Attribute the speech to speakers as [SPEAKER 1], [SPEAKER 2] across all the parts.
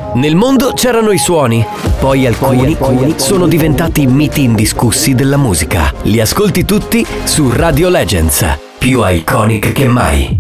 [SPEAKER 1] Nel mondo c'erano i suoni, poi alcuni sono diventati miti indiscussi della musica. Li ascolti tutti su Radio Legends, più iconic che mai.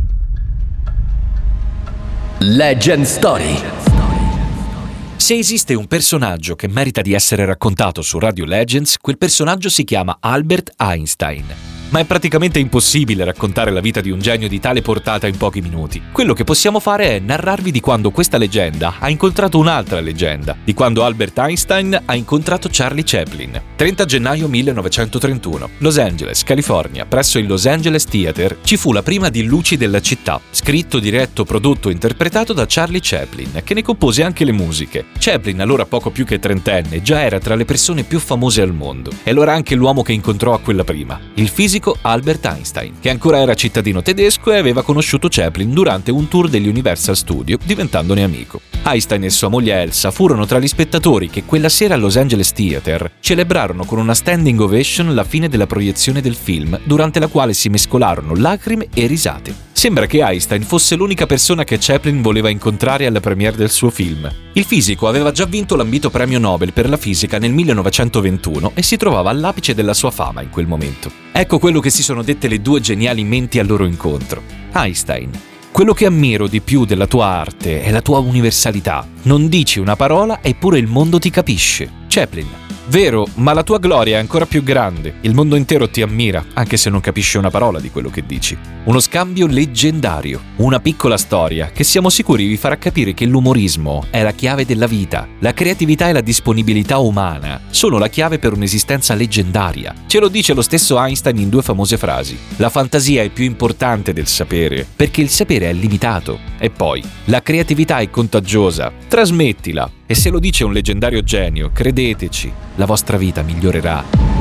[SPEAKER 1] Legend Story.
[SPEAKER 2] Se esiste un personaggio che merita di essere raccontato su Radio Legends, quel personaggio si chiama Albert Einstein. Ma è praticamente impossibile raccontare la vita di un genio di tale portata in pochi minuti. Quello che possiamo fare è narrarvi di quando questa leggenda ha incontrato un'altra leggenda, di quando Albert Einstein ha incontrato Charlie Chaplin. 30 gennaio 1931, Los Angeles, California, presso il Los Angeles Theatre, ci fu la prima di Luci della città, scritto, diretto, prodotto e interpretato da Charlie Chaplin, che ne compose anche le musiche. Chaplin, allora poco più che trentenne, già era tra le persone più famose al mondo, e lo era anche l'uomo che incontrò a quella prima, il fisico Albert Einstein, che ancora era cittadino tedesco e aveva conosciuto Chaplin durante un tour degli Universal Studios, diventandone amico. Einstein e sua moglie Elsa furono tra gli spettatori che quella sera al Los Angeles Theatre celebrarono con una standing ovation la fine della proiezione del film, durante la quale si mescolarono lacrime e risate. Sembra che Einstein fosse l'unica persona che Chaplin voleva incontrare alla premiere del suo film. Il fisico aveva già vinto l'ambito premio Nobel per la fisica nel 1921 e si trovava all'apice della sua fama in quel momento. Ecco quello che si sono dette le due geniali menti al loro incontro. Einstein: quello che ammiro di più della tua arte è la tua universalità. Non dici una parola eppure il mondo ti capisce. Chaplin: vero, ma la tua gloria è ancora più grande. Il mondo intero ti ammira, anche se non capisce una parola di quello che dici. Uno scambio leggendario, una piccola storia che siamo sicuri vi farà capire che l'umorismo è la chiave della vita. La creatività e la disponibilità umana sono la chiave per un'esistenza leggendaria. Ce lo dice lo stesso Einstein in due famose frasi. La fantasia è più importante del sapere, perché il sapere è limitato. E poi, la creatività è contagiosa. Trasmettila. E se lo dice un leggendario genio, credeteci, la vostra vita migliorerà.